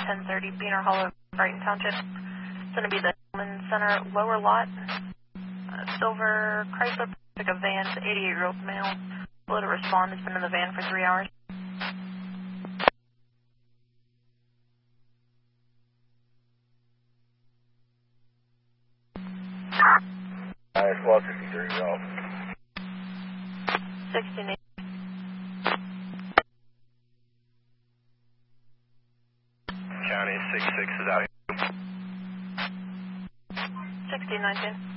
1030 Beaner Hollow, Brighton Township. It's going to be the Hillman Center lower lot. Silver Chrysler pickup van, 88-year-old male. Slow to respond, has been in the van for 3 hours. Squad 63, off. 16. County 66 is out here. 1619.